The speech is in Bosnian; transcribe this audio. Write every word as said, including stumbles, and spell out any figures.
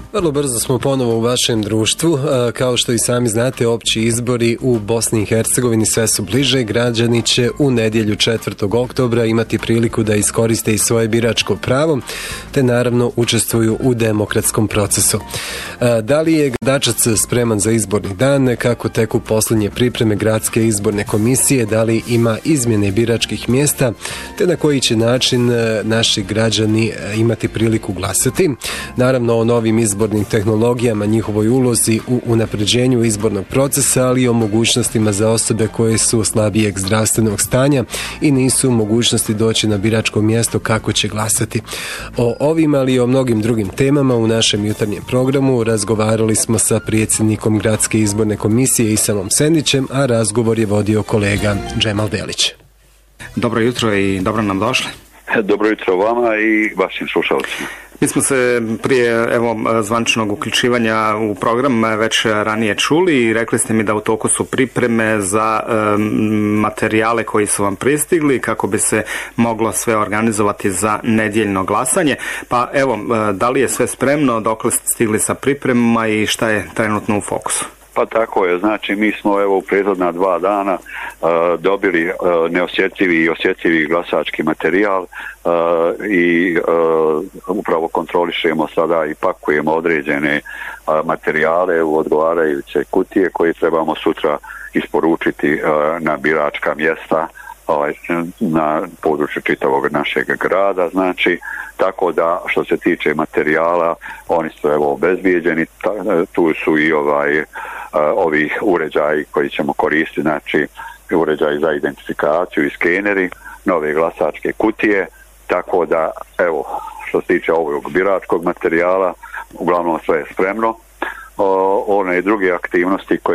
Vrlo brzo smo ponovo u vašem društvu. Kao što i sami znate, opći izbori u Bosni i Hercegovini sve su bliže. Građani će u nedjelju četvrtog oktobra imati priliku da iskoriste i svoje biračko pravo, te naravno učestvuju u demokratskom procesu. Da li je Gradačac spreman za izborni dan, kako teku posljednje pripreme gradske izborne komisije, da li ima izmjene biračkih mjesta, te na koji će način naši građani imati priliku glasati. Naravno o novim izbornim tehnologijama, njihovoj ulozi u unapređenju izbornog procesa, ali i o mogućnostima za osobe koje su slabijeg zdravstvenog stanja i nisu u mogućnosti doći na biračko mjesto, kako će glasati. O ovim, ali i o mnogim drugim temama u našem jutarnjem programu razgovarali smo sa predsjednikom Gradske izborne komisije Isamom Sendićem, a razgovor je vodio kolega Džemal Delić. Dobro jutro i dobro nam došli. Dobro jutro vama i vašim slušalcima. Mi smo se prije evo zvančnog uključivanja u program već ranije čuli i rekli ste mi da u toku su pripreme za um, materijale koji su vam pristigli kako bi se moglo sve organizovati za nedjeljno glasanje. Pa evo, da li je sve spremno, dokle ste stigli sa pripremama i šta je trenutno u fokusu? Pa tako je, znači mi smo evo u prethodna dva dana uh, dobili uh, neosjetljivi i osjetljivi glasački materijal uh, i uh, upravo kontrolišemo sada i pakujemo određene uh, materijale u odgovarajuće kutije koje trebamo sutra isporučiti uh, na biračka mjesta ovaj, na području čitavog našeg grada, znači tako da što se tiče materijala oni su evo obezbijeđeni, tu su i ovaj Uh, ovih uređaji koji ćemo koristiti, znači uređaji za identifikaciju i skeneri, nove glasačke kutije, tako da evo što se tiče ovog biračkog materijala uglavnom sve je spremno. Uh, one druge aktivnosti koje